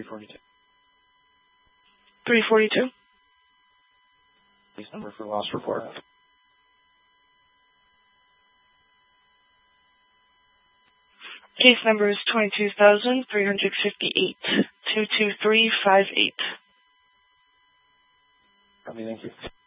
342. 342. Case number for loss report. Case number is 22,358, 22358. Copy, thank you.